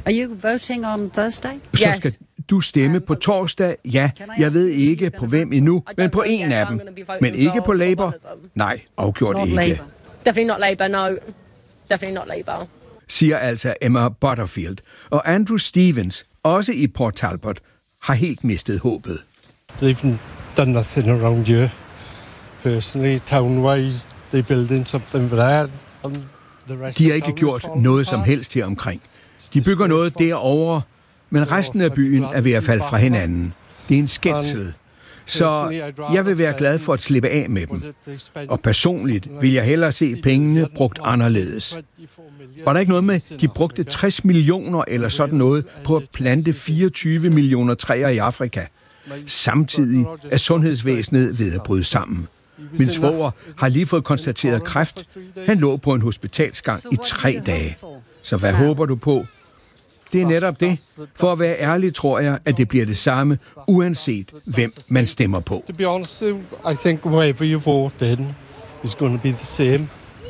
Are you voting on Thursday? Så skal du stemme på torsdag? Ja, jeg ved ikke på hvem endnu, men på en af dem. Men ikke på Labour? Nej, afgjort ikke. Labour. Definitely not Labour, no. Definitely not Labour. Siger altså Emma Butterfield. Og Andrew Stevens, også i Port Talbot, har helt mistet håbet. They've done nothing around here. Personally, town-wise, they're building something there. De har ikke gjort noget som helst her omkring. De bygger noget derovre, men resten af byen er ved at falde fra hinanden. Det er en skændsel. Så jeg vil være glad for at slippe af med dem. Og personligt vil jeg hellere se pengene brugt anderledes. Var der ikke noget med, de brugte 60 millioner eller sådan noget på at plante 24 millioner træer i Afrika? Samtidig er sundhedsvæsenet ved at bryde sammen. Min svoger har lige fået konstateret kræft. Han lå på en hospitalsgang i 3 dage. Så hvad håber du på? Det er netop det. For at være ærlig tror jeg, at det bliver det samme, uanset hvem man stemmer på. To be honest, I think whoever you vote in is going to be the same.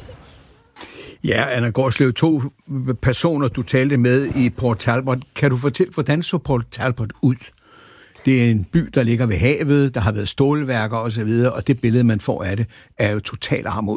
Ja, Anna Gårdslev, 2 personer, du talte med i Port Talbot. Kan du fortælle, hvordan så Port Talbot ud? Det er en by, der ligger ved havet, der har været stålværker osv., og det billede, man får af det, er jo total armod.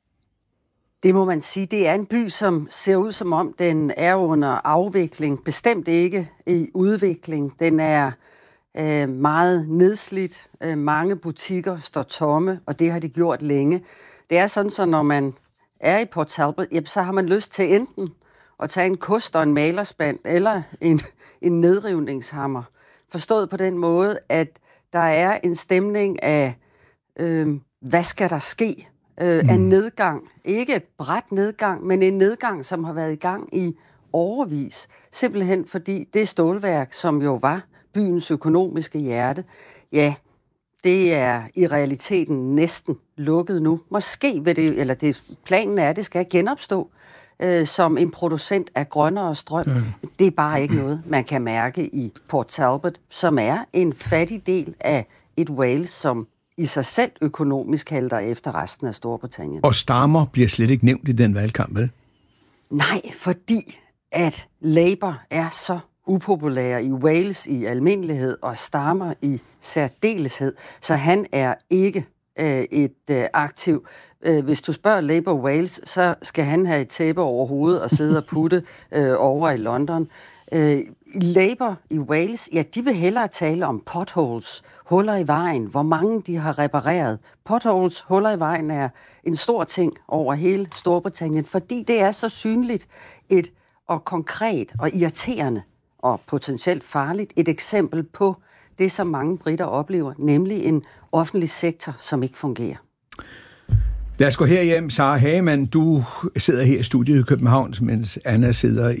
Det må man sige. Det er en by, som ser ud som om, den er under afvikling. Bestemt ikke i udvikling. Den er meget nedslidt. Mange butikker står tomme, og det har de gjort længe. Det er sådan, så når man er i Port Talbot, så har man lyst til enten at tage en kost og en malerspand, eller en nedrivningshammer. Forstået på den måde, at der er en stemning af, hvad skal der ske? Af nedgang. Ikke et brat nedgang, men en nedgang, som har været i gang i årevis. Simpelthen fordi det stålværk, som jo var byens økonomiske hjerte, ja, det er i realiteten næsten lukket nu. Måske vil det, eller det, planen er, at det skal genopstå som en producent af grønnere strøm. Det er bare ikke noget, man kan mærke i Port Talbot, som er en fattig del af et Wales, som i sig selv økonomisk halter efter resten af Storbritannien. Og stammer bliver slet ikke nævnt i den valgkamp, vel? Nej, fordi at Labour er så upopulær i Wales i almindelighed, og stammer i særdeleshed, så han er ikke et aktiv. Hvis du spørger Labour Wales, så skal han have et tæppe over hovedet og sidde og putte over i London. Labour i Wales, ja, de vil hellere tale om potholes, huller i vejen, hvor mange de har repareret. Potholes, huller i vejen, er en stor ting over hele Storbritannien, fordi det er så synligt og konkret og irriterende og potentielt farligt et eksempel på det, som mange briter oplever, nemlig en offentlig sektor, som ikke fungerer. Lad os gå herhjem. Sarah Hagemann, du sidder her i studiet i København, mens Anna sidder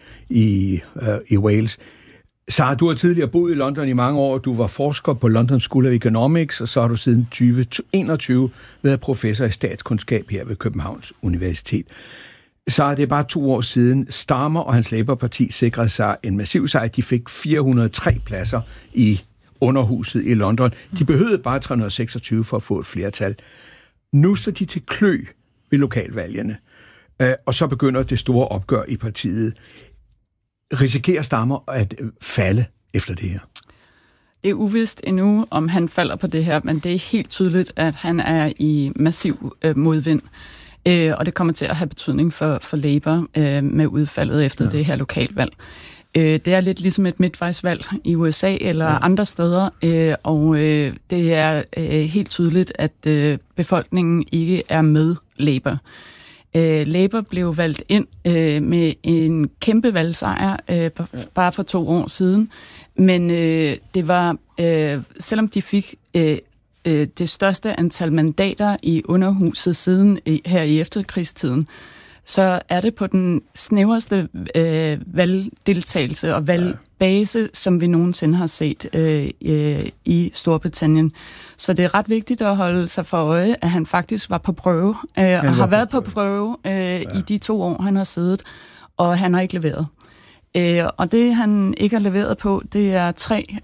i Wales. Sarah, du har tidligere boet i London i mange år. Du var forsker på London School of Economics, og så har du siden 2021 været professor i statskundskab her ved Københavns Universitet. Sarah, det er bare 2 år siden, Starmer og hans Labour-parti sikrede sig en massiv sejr. De fik 403 pladser i underhuset i London. De behøvede bare 326 for at få et flertal. Nu står de til klø ved lokalvalgene, og så begynder det store opgør i partiet. Risikerer Starmer at falde efter det her? Det er uvist endnu, om han falder på det her, men det er helt tydeligt, at han er i massiv modvind. Og det kommer til at have betydning for Labour med udfaldet efter det her lokalvalg. Det er lidt ligesom et midtvejsvalg i USA eller andre steder, og det er helt tydeligt, at befolkningen ikke er med Labour. Labour blev valgt ind med en kæmpe valgsejr bare for 2 år siden, men det var, selvom de fik det største antal mandater i underhuset siden her i efterkrigstiden, så er det på den snæverste valgdeltagelse og valgbase, som vi nogensinde har set i Storbritannien. Så det er ret vigtigt at holde sig for øje, at han faktisk var på prøve, og har været på prøve i de 2 år, han har siddet, og han har ikke leveret. Og det, han ikke har leveret på, det er 3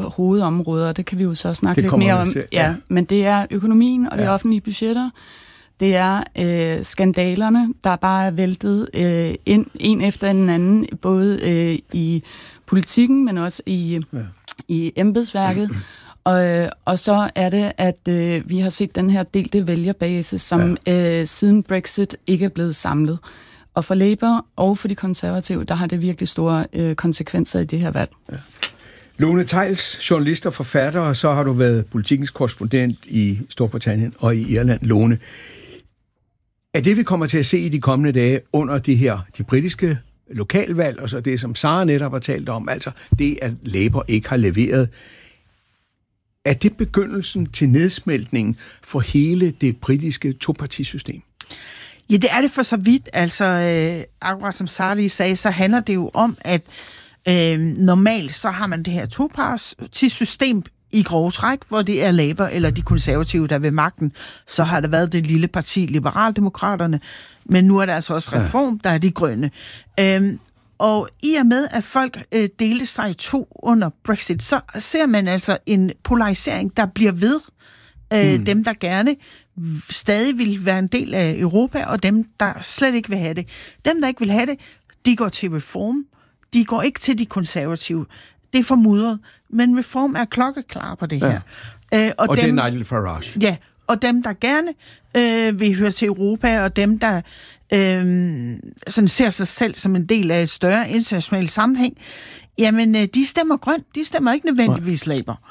hovedområder, det kan vi jo så snakke lidt mere om. Ja, men det er økonomien og de offentlige budgetter, Det er skandalerne, der bare er væltet en efter den anden, både i politikken, men også i embedsværket. Og så er det, at vi har set den her delte vælgerbase, som siden Brexit ikke er blevet samlet. Og for Labour og for de konservative, der har det virkelig store konsekvenser i det her valg. Ja. Lone Theils, journalist og forfatter, og så har du været politikens korrespondent i Storbritannien og i Irland. Lone, er det, vi kommer til at se i de kommende dage under de britiske lokalvalg, og så det, som Sara netop har talt om, altså det, at Labour ikke har leveret, er det begyndelsen til nedsmeltningen for hele det britiske topartisystem? Ja, det er det for så vidt. Altså, akkurat som Sara lige sagde, så handler det jo om, at normalt så har man det her topartisystem i grove træk, hvor det er Labour eller de konservative, der er ved magten. Så har der været det lille parti, Liberaldemokraterne, men nu er der altså også Reform, der er de grønne. Og i og med, at folk delte sig i to under Brexit, så ser man altså en polarisering, der bliver ved. Dem, der gerne stadig vil være en del af Europa, og dem, der slet ikke vil have det. Dem, der ikke vil have det, de går til Reform. De går ikke til de konservative. Det er formudret. Men Reform er klokkeklar på det her. Og dem, det er Nigel Farage. Ja, og dem, der gerne vil høre til Europa, og dem, der sådan ser sig selv som en del af et større internationalt sammenhæng, jamen, de stemmer grønt. De stemmer ikke nødvendigvis Labour.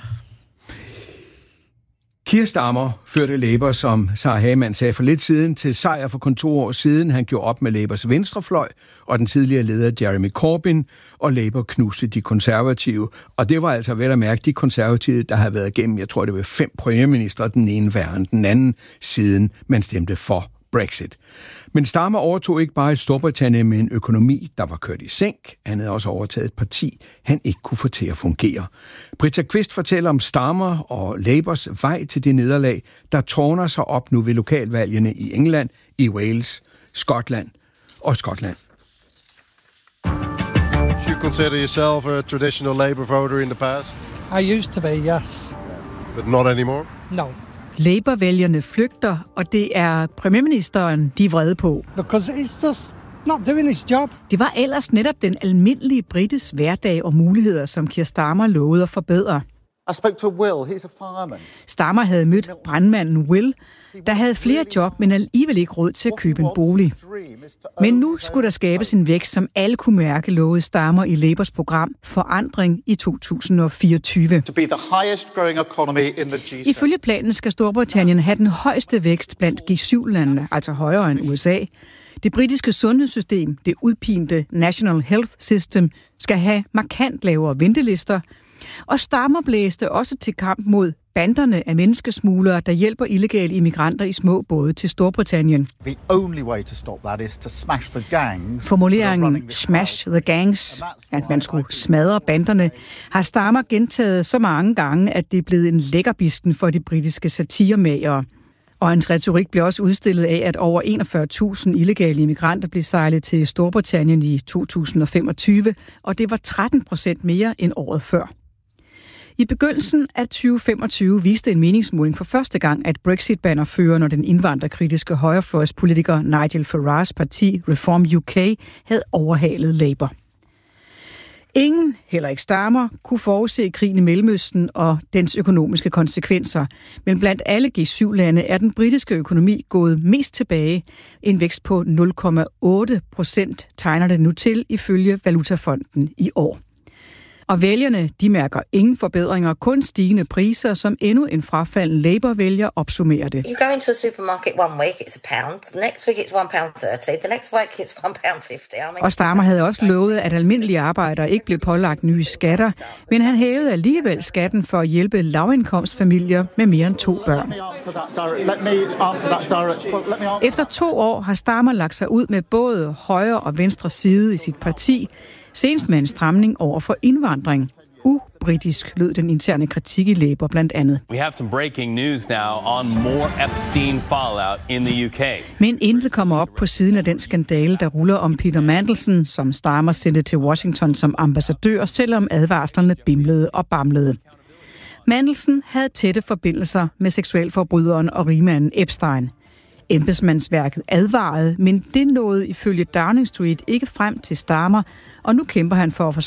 Keir Starmer førte Labour, som Sarah Hagemann sagde for lidt siden, til sejr for kun 2 år siden. Han gjorde op med Labours venstrefløj og den tidligere leder Jeremy Corbyn, og Labour knuste de konservative. Og det var altså vel at mærke de konservative, der har været igennem, jeg tror det var 5 premierministre, den ene værre end den anden, siden man stemte for Brexit. Men Starmer overtog ikke bare et Storbritannien med en økonomi, der var kørt i sænk. Han havde også overtaget et parti, han ikke kunne få til at fungere. Britta Kvist fortæller om Starmer og Labours vej til det nederlag, der tårner sig op nu ved lokalvalgene i England, i Wales, Skotland og Skotland. Do you consider yourself a traditional Labour voter in the past? I used to be, yes. But not anymore? No. Labour-vælgerne flygter, og det er premierministeren, de er vrede på. Because he's just not doing his job. Det var ellers netop den almindelige brites hverdag og muligheder, som Keir Starmer lovede at forbedre. I spoke to Will, he's a fireman. Starmer havde mødt brandmanden Will, der havde flere job, men alligevel ikke råd til at købe en bolig. Men nu skulle der skabes en vækst, som alle kunne mærke, lovede Starmer i Labours program Forandring i 2024. Ifølge planen skal Storbritannien have den højeste vækst blandt G7-landene, altså højere end USA. Det britiske sundhedssystem, det udpinte National Health System, skal have markant lavere ventelister. Og Starmer blæste også til kamp mod banderne af menneskesmuglere, der hjælper illegale immigranter i små både til Storbritannien. Formuleringen smash the gangs, at man skulle smadre banderne, har Starmer gentaget så mange gange, at det er blevet en lækkerbisken for de britiske satiremagere. Og hans retorik blev også udstillet af, at over 41.000 illegale immigranter blev sejlet til Storbritannien i 2025, og det var 13% mere end året før. I begyndelsen af 2025 viste en meningsmåling for første gang, at Brexit-bannerføreren og den indvandrerkritiske højrefløjspolitiker Nigel Farages parti Reform UK havde overhalet Labour. Ingen, heller ikke Starmer, kunne forudse krigen i Mellemøsten og dens økonomiske konsekvenser. Men blandt alle G7-lande er den britiske økonomi gået mest tilbage. En vækst på 0,8% tegner det nu til ifølge Valutafonden i år. Og vælgerne, de mærker ingen forbedringer, kun stigende priser, som endnu en frafalden Labour-vælger opsummerer det. You go into a supermarket one week, it's £1. The next week it's £1.30. The next week it's £1.50. Og Starmer havde også lovet, at almindelige arbejdere ikke blev pålagt nye skatter, men han hævede alligevel skatten for at hjælpe lavindkomstfamilier med mere end 2 børn. Efter 2 år har Starmer lagt sig ud med både højre og venstre side i sit parti, senest med en stramning over for indvandring. Britisk lød den interne kritik i Labour blandt andet. We have some breaking news now on more Epstein fallout in the UK. Men intet kommer op på siden af den skandale, der ruller om Peter Mandelson, som Starmer sendte til Washington som ambassadør, selvom advarslerne bimlede og bamlede. Mandelson havde tætte forbindelser med seksualforbryderen og rigmanden Epstein. Embedsmandsværket advarede, men det nåede ifølge Downing Street ikke frem til Starmer, og nu kæmper han for at få